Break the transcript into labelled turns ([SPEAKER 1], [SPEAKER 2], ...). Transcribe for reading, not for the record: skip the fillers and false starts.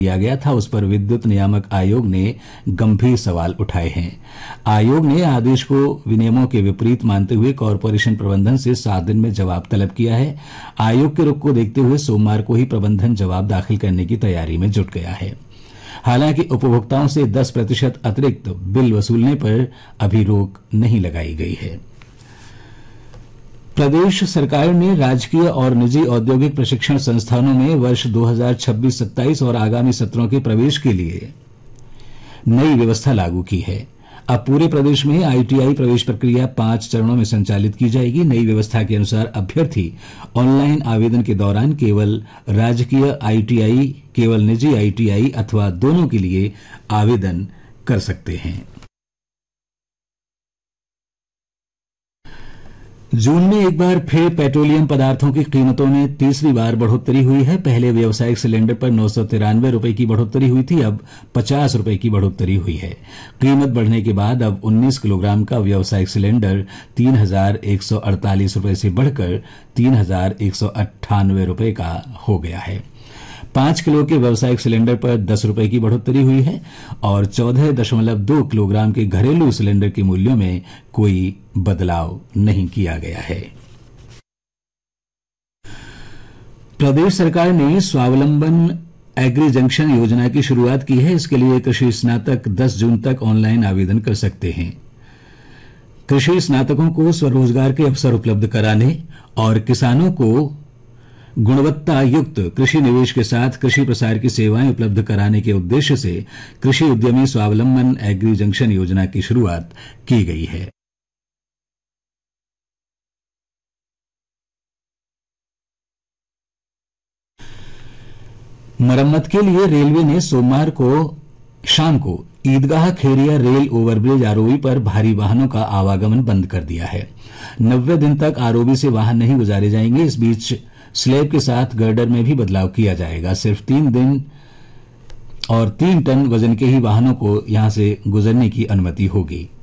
[SPEAKER 1] किया गया था, उस पर विद्युत नियामक आयोग ने गंभीर सवाल उठाए हैं। आयोग ने आदेश को विनियमों के विपरीत मानते हुए कॉरपोरेशन प्रबंधन से 7 दिन में जवाब तलब किया है। आयोग के रुख को देखते हुए सोमवार को ही प्रबंधन जवाब दाखिल करने की तैयारी में जुट गया है। हालांकि उपभोक्ताओं से 10% अतिरिक्त बिल वसूलने पर अभी रोक नहीं लगाई गई है। प्रदेश सरकार ने राजकीय और निजी औद्योगिक प्रशिक्षण संस्थानों में वर्ष 2026-27 और आगामी सत्रों के प्रवेश के लिए नई व्यवस्था लागू की है। अब पूरे प्रदेश में आईटीआई प्रवेश प्रक्रिया 5 चरणों में संचालित की जाएगी। नई व्यवस्था के अनुसार अभ्यर्थी ऑनलाइन आवेदन के दौरान केवल राजकीय आईटीआई, केवल निजी आईटीआई अथवा दोनों के लिए आवेदन कर सकते हैं। जून में एक बार फिर पेट्रोलियम पदार्थों की कीमतों में तीसरी बार बढ़ोतरी हुई है। पहले व्यावसायिक सिलेंडर पर 993 रुपए की बढ़ोतरी हुई थी, अब 50 रुपए की बढ़ोतरी हुई है। कीमत बढ़ने के बाद अब 19 किलोग्राम का व्यावसायिक सिलेंडर 3,148 रुपए से बढ़कर 3,198 रुपए का हो गया है। 5 किलो के व्यावसायिक सिलेंडर पर 10 रुपए की बढ़ोतरी हुई है और 14.2 किलोग्राम के घरेलू सिलेंडर के मूल्यों में कोई बदलाव नहीं किया गया है। प्रदेश सरकार ने स्वावलंबन एग्री जंक्शन योजना की शुरुआत की है। इसके लिए कृषि स्नातक 10 जून तक ऑनलाइन आवेदन कर सकते हैं। कृषि स्नातकों को स्वरोजगार के अवसर उपलब्ध कराने और किसानों को गुणवत्ता युक्त कृषि निवेश के साथ कृषि प्रसार की सेवाएं उपलब्ध कराने के उद्देश्य से कृषि उद्यमी स्वावलंबन एग्री जंक्शन योजना की शुरुआत की गई है। मरम्मत के लिए रेलवे ने सोमवार को शाम को ईदगाह खेरिया रेल ओवरब्रिज आरओबी पर भारी वाहनों का आवागमन बंद कर दिया है। 90 दिन तक आरओबी से वाहन नहीं गुजारे जाएंगे। इस बीच स्लैब के साथ गर्डर में भी बदलाव किया जाएगा। सिर्फ 3 दिन और 3 टन वजन के ही वाहनों को यहां से गुजरने की अनुमति होगी।